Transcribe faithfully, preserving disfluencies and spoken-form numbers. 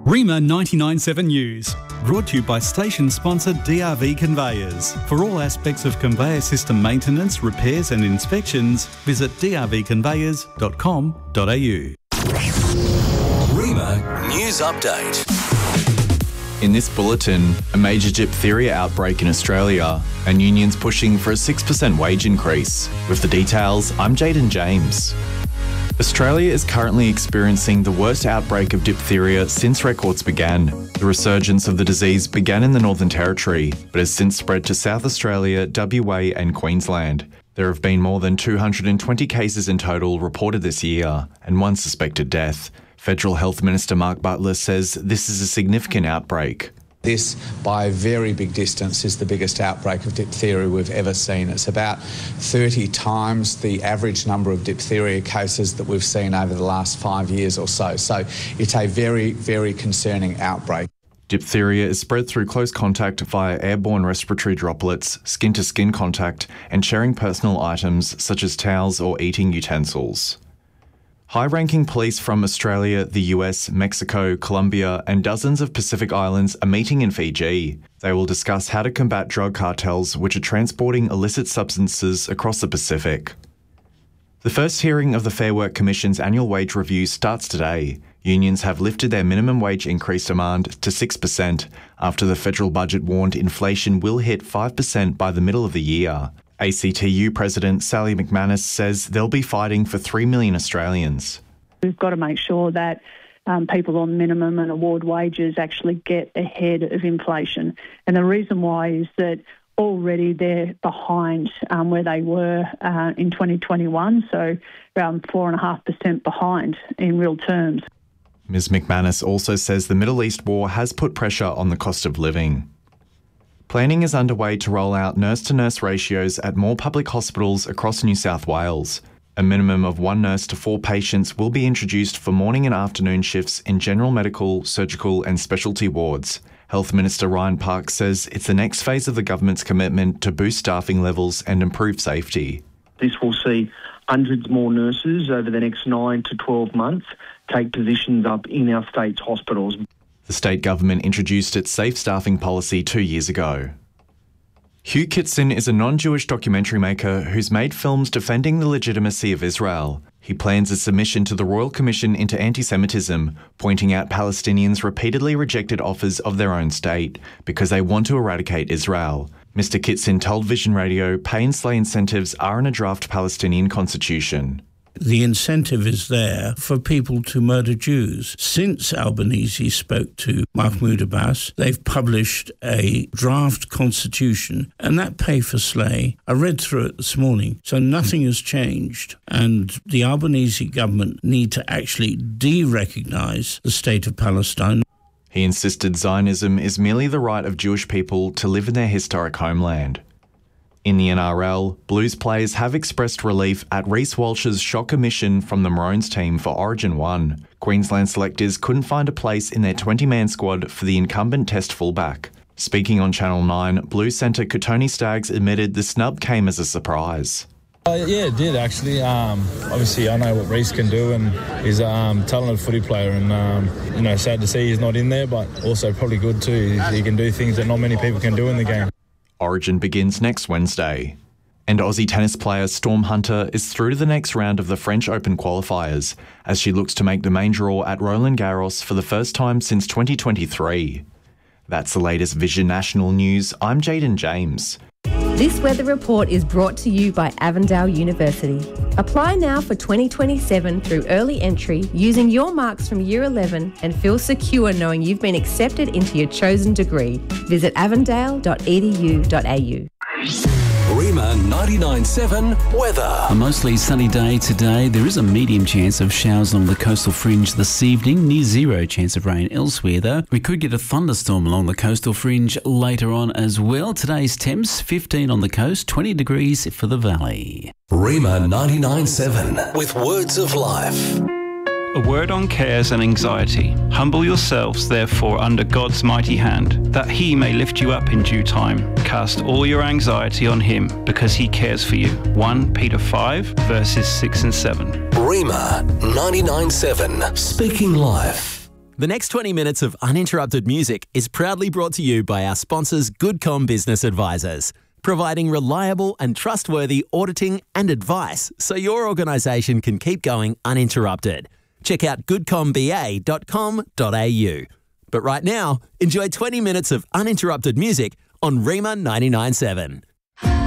Rima ninety-nine point seven News, brought to you by station sponsor D R V Conveyors. For all aspects of conveyor system maintenance, repairs and inspections, visit d r v conveyors dot com dot a u. Rima News Update. In this bulletin, a major diphtheria outbreak in Australia and unions pushing for a six percent wage increase. With the details, I'm Jaden James. Australia is currently experiencing the worst outbreak of diphtheria since records began. The resurgence of the disease began in the Northern Territory, but has since spread to South Australia, W A and Queensland. There have been more than two hundred twenty cases in total reported this year, and one suspected death. Federal Health Minister Mark Butler says this is a significant outbreak. This, by a very big distance, is the biggest outbreak of diphtheria we've ever seen. It's about thirty times the average number of diphtheria cases that we've seen over the last five years or so. So it's a very, very concerning outbreak. Diphtheria is spread through close contact via airborne respiratory droplets, skin-to-skin contact, and sharing personal items such as towels or eating utensils. High-ranking police from Australia, the U S, Mexico, Colombia and dozens of Pacific islands are meeting in Fiji. They will discuss how to combat drug cartels which are transporting illicit substances across the Pacific. The first hearing of the Fair Work Commission's annual wage review starts today. Unions have lifted their minimum wage increase demand to six percent after the federal budget warned inflation will hit five percent by the middle of the year. A C T U President Sally McManus says they'll be fighting for three million Australians. We've got to make sure that um, people on minimum and award wages actually get ahead of inflation. And the reason why is that already they're behind um, where they were uh, in twenty twenty-one, so around four point five percent behind in real terms. Miz McManus also says the Middle East war has put pressure on the cost of living. Planning is underway to roll out nurse-to-nurse ratios at more public hospitals across New South Wales. A minimum of one nurse to four patients will be introduced for morning and afternoon shifts in general medical, surgical and specialty wards. Health Minister Ryan Park says it's the next phase of the government's commitment to boost staffing levels and improve safety. This will see hundreds more nurses over the next nine to twelve months take positions up in our state's hospitals. The state government introduced its safe staffing policy two years ago. Hugh Kitson is a non-Jewish documentary maker who's made films defending the legitimacy of Israel. He plans a submission to the Royal Commission into Anti-Semitism, pointing out Palestinians repeatedly rejected offers of their own state because they want to eradicate Israel. Mister Kitson told Vision Radio pay and slay incentives are in a draft Palestinian constitution. The incentive is there for people to murder Jews. Since Albanese spoke to Mahmoud Abbas, they've published a draft constitution, and that pay for slay, I read through it this morning, so nothing has changed. And the Albanese government need to actually de-recognise the state of Palestine. He insisted Zionism is merely the right of Jewish people to live in their historic homeland. In the N R L, Blues players have expressed relief at Reece Walsh's shock omission from the Maroons team for Origin one. Queensland selectors couldn't find a place in their twenty-man squad for the incumbent Test fullback. Speaking on Channel nine, Blues centre Kotoni Staggs admitted the snub came as a surprise. Uh, yeah, it did actually. Um, obviously, I know what Reece can do, and he's a um, talented footy player. And um, you know, sad to see he's not in there, but also probably good too. He, he can do things that not many people can do in the game. Origin begins next Wednesday. And Aussie tennis player Storm Hunter is through to the next round of the French Open qualifiers as she looks to make the main draw at Roland Garros for the first time since twenty twenty-three. That's the latest Vision National News. I'm Jaden James. This weather report is brought to you by Avondale University. Apply now for twenty twenty-seven through early entry using your marks from Year eleven and feel secure knowing you've been accepted into your chosen degree. Visit avondale dot e d u dot a u. Rima ninety-nine point seven weather. A mostly sunny day today. There is a medium chance of showers along the coastal fringe this evening. Near zero chance of rain elsewhere though. We could get a thunderstorm along the coastal fringe later on as well. Today's temps fifteen on the coast, twenty degrees for the valley. Rima ninety-nine point seven with words of life. A word on cares and anxiety. Humble yourselves, therefore, under God's mighty hand, that he may lift you up in due time. Cast all your anxiety on him, because he cares for you. First Peter five, verses six and seven. Rima ninety-nine point seven, speaking life. The next twenty minutes of uninterrupted music is proudly brought to you by our sponsors Goodcom Business Advisors, providing reliable and trustworthy auditing and advice so your organisation can keep going uninterrupted. Check out good com b a dot com dot a u. But right now, enjoy twenty minutes of uninterrupted music on Rima ninety-nine point seven.